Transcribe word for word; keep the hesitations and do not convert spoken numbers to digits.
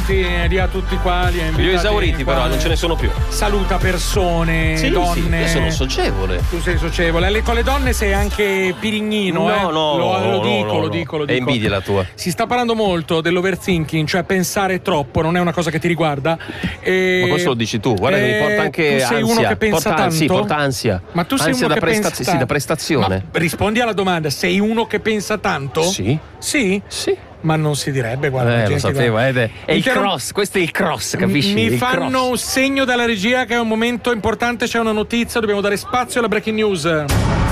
tutti, li ha tutti qua. Li, ha li ho esauriti, qua. Però non ce ne sono più. Saluta persone, sì, donne. Sì, io sono socievole. Tu sei socievole. Le, con le donne sei anche pirignino, no, eh? No, lo, lo, no, dico, no, lo no. dico, lo dico. È invidia la tua. Si sta parlando molto dell'overthinking, cioè pensare troppo, non è una cosa che ti riguarda. E... Ma questo lo dici tu, guarda, eh, mi porta anche tu sei ansia. uno che pensa porta, tanto? Sì, porta ansia. Ma tu sei ansia uno da che presta- pensa sì, da prestazione. Ma rispondi alla domanda, sei uno che pensa tanto? Sì. Sì? Sì. Ma non si direbbe, guarda. Eh, lo gente, sapevo, guarda. eh, è il Interrom- cross, questo è il cross, capisci? Mi il fanno cross. un segno dalla regia che è un momento importante, c'è una notizia, dobbiamo dare spazio alla breaking news.